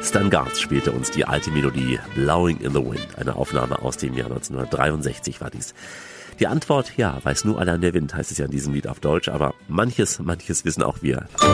Stan Getz spielte uns die alte Melodie Blowing in the Wind. Eine Aufnahme aus dem Jahr 1963 war dies. Die Antwort, ja, weiß nur allein der Wind, heißt es ja in diesem Lied auf Deutsch, aber manches wissen auch wir.